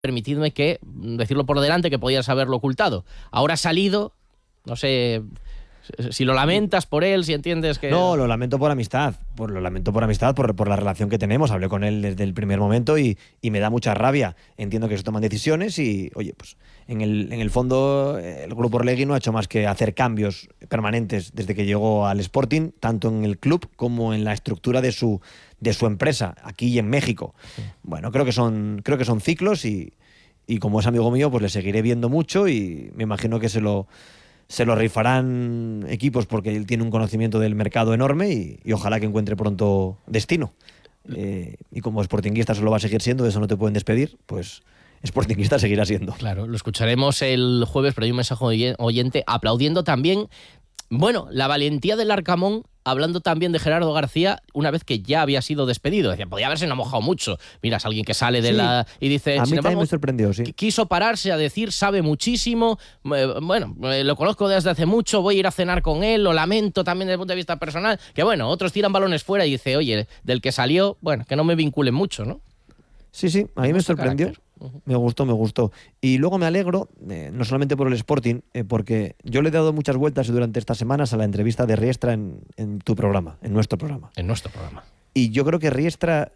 permitidme que, decirlo por delante, que podías haberlo ocultado. Ahora ha salido, no sé si lo lamentas por él, si entiendes que... No, lo lamento por amistad, por la relación que tenemos. Hablé con él desde el primer momento y me da mucha rabia. Entiendo que se toman decisiones y, oye, pues en el fondo el Grupo Orlegui no ha hecho más que hacer cambios permanentes desde que llegó al Sporting, tanto en el club como en la estructura de su empresa, aquí y en México. Sí. Bueno, creo que son ciclos y como es amigo mío, pues le seguiré viendo mucho y me imagino que se lo rifarán equipos porque él tiene un conocimiento del mercado enorme y ojalá que encuentre pronto destino. Y como sportinguista solo va a seguir siendo, de eso no te pueden despedir, pues sportinguista seguirá siendo. Claro, lo escucharemos el jueves, pero hay un mensaje oyente aplaudiendo también, bueno, la valentía del Arcamón, hablando también de Gerardo García, una vez que ya había sido despedido. Decía, podía haberse mojado mucho. Mira, es alguien que sale de la... Y dice... A mí también me sorprendió, sí. Quiso pararse a decir, sabe muchísimo, lo conozco desde hace mucho, voy a ir a cenar con él, lo lamento también desde el punto de vista personal, que bueno, otros tiran balones fuera y dice, oye, del que salió, bueno, que no me vinculen mucho, ¿no? Sí, a mí me sorprendió. Carácter. Me gustó. Y luego me alegro, no solamente por el Sporting, porque yo le he dado muchas vueltas durante estas semanas a la entrevista de Riestra en tu programa, en nuestro programa. En nuestro programa. Y yo creo que Riestra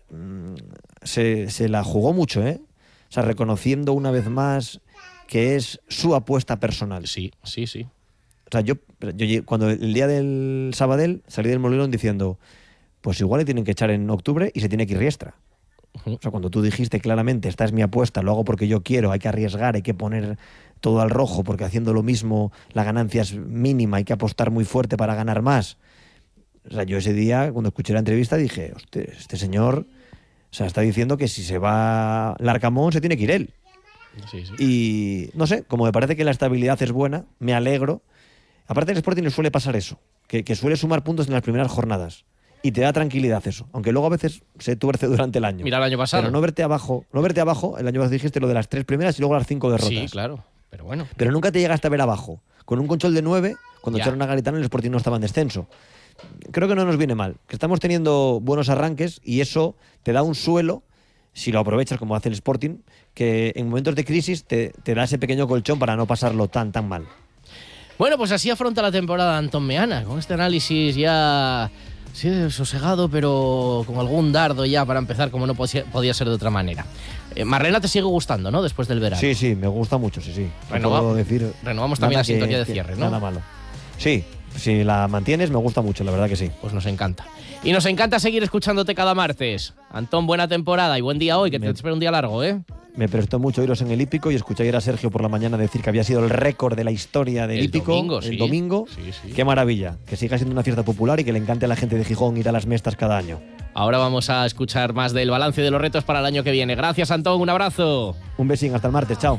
se la jugó mucho, ¿eh? O sea, reconociendo una vez más que es su apuesta personal. Sí. O sea, yo cuando el día del Sabadell salí del Molinón diciendo, pues igual le tienen que echar en octubre y se tiene que ir Riestra. O sea, cuando tú dijiste claramente, esta es mi apuesta, lo hago porque yo quiero, hay que arriesgar, hay que poner todo al rojo, porque haciendo lo mismo la ganancia es mínima, hay que apostar muy fuerte para ganar más. O sea, yo ese día, cuando escuché la entrevista, dije, hostia, este señor, o sea, está diciendo que si se va Larcamón se tiene que ir él. Sí. Y no sé, como me parece que la estabilidad es buena, me alegro. Aparte del Sporting le suele pasar eso, que suele sumar puntos en las primeras jornadas. Y te da tranquilidad eso, aunque luego a veces se tuerce durante el año. Mira el año pasado. Pero no verte abajo, el año pasado dijiste lo de las 3 primeras y luego las 5 derrotas. Sí, claro, pero bueno. Pero nunca te llegaste a ver abajo. Con un control de 9, cuando echaron a Garitano el Sporting no estaba en descenso. Creo que no nos viene mal, que estamos teniendo buenos arranques y eso te da un suelo, si lo aprovechas como hace el Sporting, que en momentos de crisis te da ese pequeño colchón para no pasarlo tan mal. Bueno, pues así afronta la temporada Antón Meana, con este análisis ya... Sí, sosegado, pero con algún dardo ya para empezar, como no podía ser de otra manera. Marlena te sigue gustando, ¿no? Después del verano. Sí, me gusta mucho, sí. Renovamos también la sintonía de cierre, ¿no? Nada malo. Sí, si la mantienes, me gusta mucho, la verdad que sí. Pues nos encanta. Y nos encanta seguir escuchándote cada martes. Antón, buena temporada y buen día hoy, que te espera un día largo, ¿eh? Me prestó mucho iros en el hípico y escuché ayer a Sergio por la mañana decir que había sido el récord de la historia del hípico. El domingo. Sí. Qué maravilla. Que siga siendo una fiesta popular y que le encante a la gente de Gijón ir a las Mestas cada año. Ahora vamos a escuchar más del balance de los retos para el año que viene. Gracias, Antón. Un abrazo. Un besín. Hasta el martes. Chao.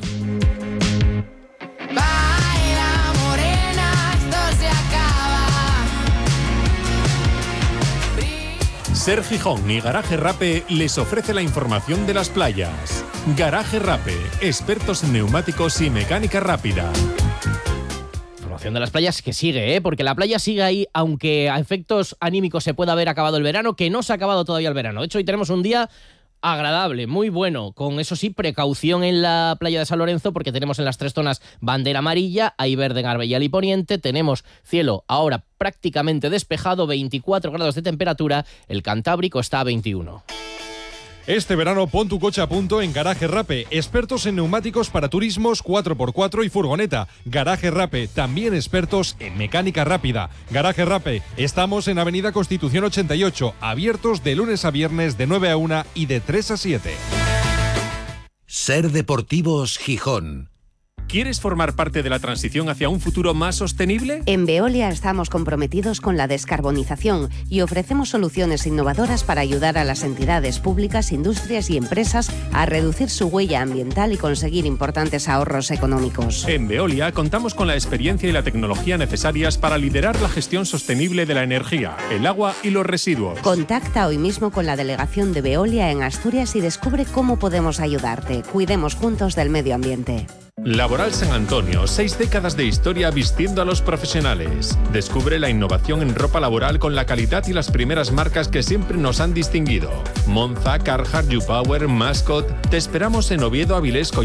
Ser Gijón y Garaje Rape les ofrece la información de las playas. Garaje Rape, expertos en neumáticos y mecánica rápida. Información de las playas que sigue, porque la playa sigue ahí, aunque a efectos anímicos se pueda haber acabado el verano, que no se ha acabado todavía el verano. De hecho, hoy tenemos un día agradable, muy bueno, con eso sí, precaución en la playa de San Lorenzo, porque tenemos en las 3 zonas bandera amarilla, hay verde en Arbellal y Poniente, tenemos cielo ahora prácticamente despejado, 24 grados de temperatura, el Cantábrico está a 21. Este verano pon tu coche a punto en Garaje Rape, expertos en neumáticos para turismos 4x4 y furgoneta. Garaje Rape, también expertos en mecánica rápida. Garaje Rape, estamos en Avenida Constitución 88, abiertos de lunes a viernes de 9 a 1 y de 3 a 7. Ser Deportivos Gijón. ¿Quieres formar parte de la transición hacia un futuro más sostenible? En Veolia estamos comprometidos con la descarbonización y ofrecemos soluciones innovadoras para ayudar a las entidades públicas, industrias y empresas a reducir su huella ambiental y conseguir importantes ahorros económicos. En Veolia contamos con la experiencia y la tecnología necesarias para liderar la gestión sostenible de la energía, el agua y los residuos. Contacta hoy mismo con la delegación de Veolia en Asturias y descubre cómo podemos ayudarte. Cuidemos juntos del medio ambiente. Laboral San Antonio, 6 décadas de historia vistiendo a los profesionales. Descubre la innovación en ropa laboral con la calidad y las primeras marcas que siempre nos han distinguido. Monza, Carhartt, YouPower, Mascot. Te esperamos en Oviedo, Avilés,